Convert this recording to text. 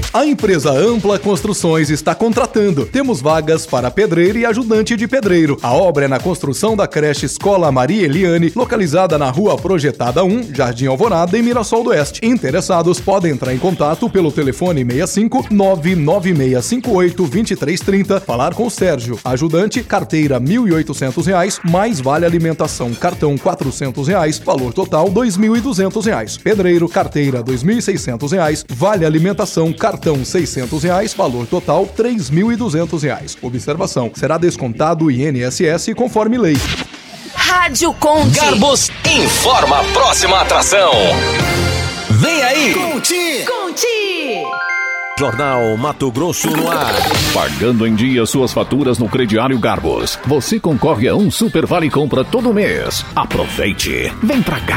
A empresa Ampla Construções está contratando. Temos vagas para pedreiro e ajudante de pedreiro. A obra é na construção da creche Escola Maria Eliane, localizada na Rua Projetada 1, Jardim Alvorada, em Mirassol do Oeste. Interessados podem entrar em contato pelo telefone 65 99658 2330, falar com o Sérgio. Ajudante, carteira R$ 1.800, mais vale alimentação, cartão R$ 400, valor total R$ 2.200. Pedreiro, carteira R$ 2.600, vale alimentação, cartão R$ 600, valor total R$ 3.200. Observação: será descontado o INSS conforme lei. Rádio Conte. Garbos informa a próxima atração. Vem aí! Conte! Jornal Mato Grosso no ar. Pagando em dia suas faturas no Crediário Garbos, você concorre a um Super Vale Compra todo mês. Aproveite! Vem pra cá!